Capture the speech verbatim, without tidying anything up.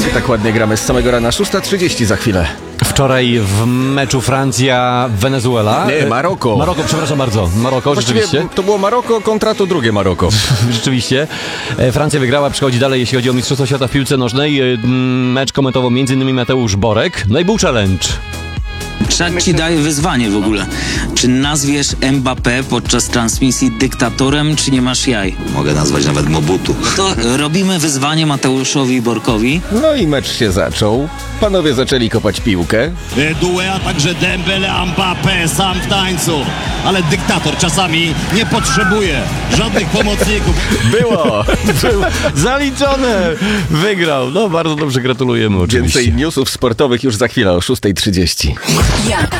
tak ładnie gramy z samego rana. szósta trzydzieści za chwilę. Wczoraj w meczu Francja-Wenezuela. Nie, Maroko. Maroko, przepraszam bardzo. Maroko, Właściwie rzeczywiście. to było Maroko kontra to drugie Maroko. Rzeczywiście. E, Francja wygrała, przechodzi dalej, jeśli chodzi o Mistrzostwo Świata w piłce nożnej. E, Mecz komentował między innymi Mateusz Borek. No i był challenge. Czat ci daje wyzwanie w ogóle. Czy nazwiesz Mbappé podczas transmisji dyktatorem, czy nie masz jaj? Mogę nazwać nawet Mobutu. To robimy wyzwanie Mateuszowi Borkowi. No i mecz się zaczął. Panowie zaczęli kopać piłkę. Due, a także Dembele, Mbappé, sam w tańcu. Ale dyktator czasami nie potrzebuje żadnych pomocników. Było! Był zaliczone! Wygrał. No bardzo dobrze, gratulujemy oczywiście. Więcej newsów sportowych już za chwilę o szósta trzydzieści.